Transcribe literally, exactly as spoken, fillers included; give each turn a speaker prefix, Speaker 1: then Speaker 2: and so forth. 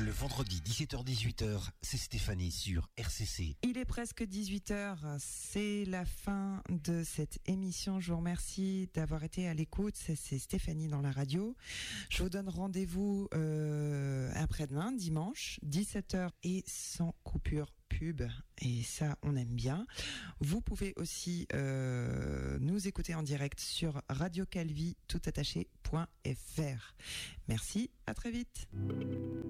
Speaker 1: Le vendredi dix-sept heures dix-huit heures, c'est Stéphanie sur R C C.
Speaker 2: Il est presque dix-huit heures, c'est la fin de cette émission. Je vous remercie d'avoir été à l'écoute. C'est, c'est Stéphanie dans la radio. Je vous donne rendez-vous euh, après-demain, dimanche, dix-sept heures et sans coupure pub. Et ça, on aime bien. Vous pouvez aussi euh, nous écouter en direct sur radio calvi tout attaché point f r. Merci, à très vite.